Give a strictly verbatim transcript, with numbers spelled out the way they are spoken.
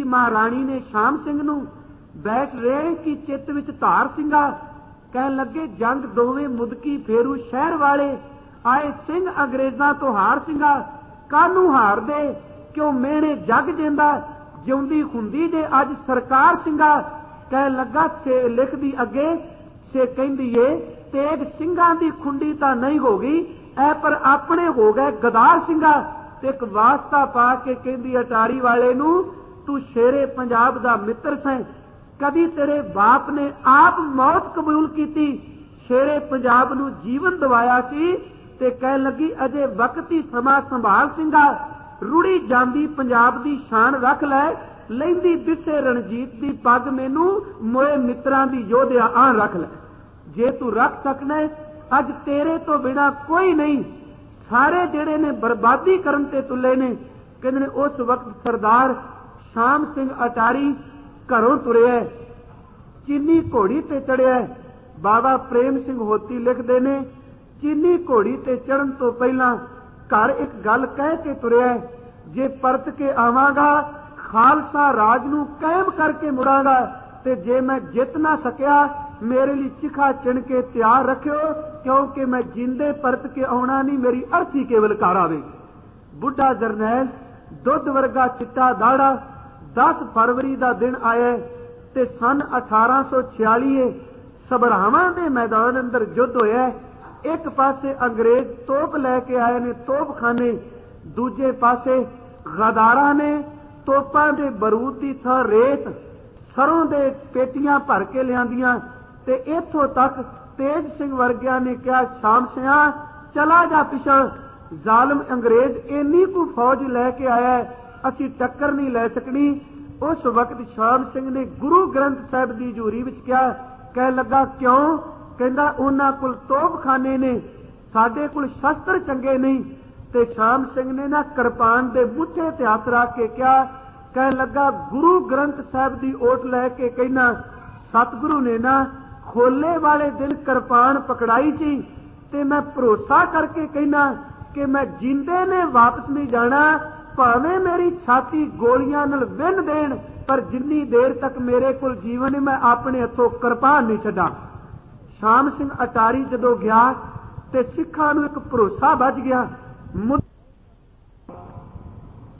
महाराणी ने शाम सिंह नूं बैठ रहे की चित्त विच धार सिंगा कहन लगे जंग दोवें मुदकी फेरू शहर वाले आए सिंह अंग्रेजां तो हार सिंगा कानू हार दे क्यों मेहणे जग देंदा जिउंदी हुंदी जे अज सरकार सिंगा कहन लगा छे लिखदी अगे छे कहंदी ए तेग सिंघां दी खुंडी तां नहीं हो गई ऐ पर अपने हो गए गदार सिंगा ते एक वास्ता पा के कहंदी अटारी वाले नूं तू शेरे पंजाब दा मित्र सैं कदी तेरे बाप ने आप मौत कबूल की शेरे पंजाब नूं जीवन दवाया सी ते कहन लगी अजे वक्त ही समा संभाल सिंगा रुड़ी जांदी पंजाब दी शान रख लै लैंदी बिसे रणजीत दी पग मैनू मोए मित्रां दी योधिया आन रख लै जे तू रख सकना अज तेरे तो बिना कोई नहीं सारे जेड़े ने बर्बादी करन ते तुले ने कहंदे ने उस वक्त सरदार शाम सिंह अटारी घरों तुरिया चीनी घोड़ी ते चढ़िया बाबा प्रेम सिंह होती लिखते ने चीनी घोड़ी ते चढ़न तो पहला घर एक गल कह के तुरिया जे परत के आवांगा खालसा राज नूं कायम करके मुड़ांगा ते जे मैं जित ना सकिया मेरे लिए चिखा चिण के तैयार रखियो क्योंकि मैं जिंदे परत के आना नहीं मेरी अर्थी केवल कार आवेगी। बुढ़ा जरनैल दुध वर्गा चिट्टा दाड़ा दस फरवरी का दिन आया ते सन अठारह सौ छियाली सबरावां दे मैदान अंदर युद्ध होया। एक पासे अंग्रेज तोप लैके आए ने तोपखाने दूजे पासे गदारा ने तोपां दे बरूद की थां रेत सरों दे पेटियां भर के लियांदियां ते इत्थों तक तेज सिंह वर्गिया ने कहा शाम सिंह चला जा पिछा जालम अंग्रेज इन्नी को फौज लैके आया असी टक्कर नहीं लै सकनी। उस वक्त शाम सिंह ने गुरु ग्रंथ साहिब की हजूरी विच कहा कह लगा क्यों कहंदा उन्हां कोल तोपखाने ने साडे कोल शस्त्र चंगे नहीं ते शाम सिंह ने ना किरपान दे मुठे ते हथ रख के कहा कह लगा गुरु ग्रंथ साहिब की ओट लैके कहना सतगुरु ने ना खोले वाले दिन किरपान पकड़ाई सी ते मैं भरोसा करके कहना कि मैं जिंदे ने वापस नहीं जाना भावें मेरी छाती गोलियां नाल विन देण पर जिन्नी देर तक मेरे कोल जीवन है मैं अपने हथों किरपान नहीं छड्डा। शाम सिंह अटारी जदों गया ते सिखां नूं एक भरोसा बच गया।